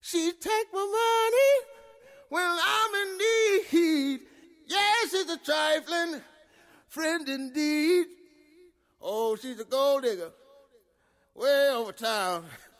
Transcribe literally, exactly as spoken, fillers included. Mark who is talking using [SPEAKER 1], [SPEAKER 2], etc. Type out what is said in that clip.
[SPEAKER 1] She take my money when I'm in need. Yes, she's a trifling friend indeed. Oh, she's a gold digger way over town.